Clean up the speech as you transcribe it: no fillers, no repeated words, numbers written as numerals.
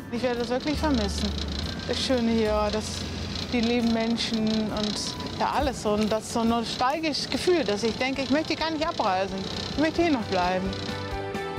Ich werde das wirklich vermissen. Das Schöne hier, die lieben Menschen und ja alles so. Und das ist so ein nostalgisches Gefühl, dass ich denke, ich möchte gar nicht abreisen. Ich möchte hier noch bleiben.